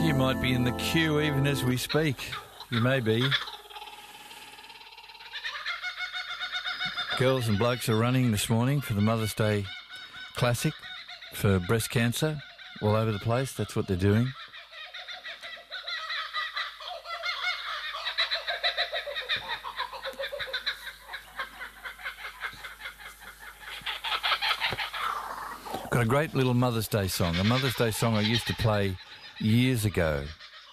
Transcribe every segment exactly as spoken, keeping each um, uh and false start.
You might be in the queue even as we speak. You may be. Girls and blokes are running this morning for the Mother's Day Classic for breast cancer all over the place. That's what they're doing. Got a great little Mother's Day song, a Mother's Day song I used to play years ago.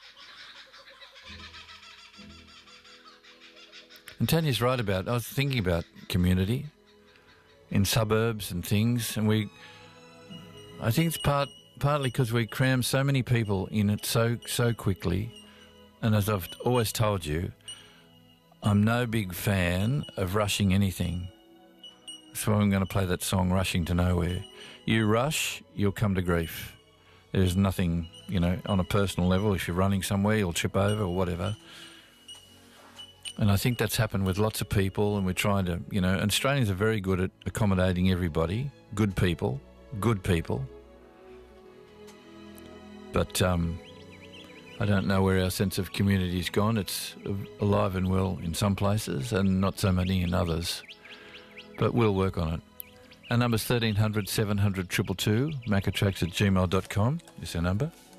And Tanya's right about, I was thinking about community in suburbs and things, and we, I think it's part partly because we cram so many people in it so, so quickly. And as I've always told you, I'm no big fan of rushing anything. That's why I'm going to play that song, Rushing to Nowhere. You rush, you'll come to grief. There's nothing, you know, on a personal level. If you're running somewhere, you'll trip over or whatever. And I think that's happened with lots of people, and we're trying to, you know, and Australians are very good at accommodating everybody. Good people, good people. But um, I don't know where our sense of community's gone. It's alive and well in some places and not so many in others. But we'll work on it. Our number's thirteen hundred, seven hundred, two two two. macatracks at gmail dot com is our number.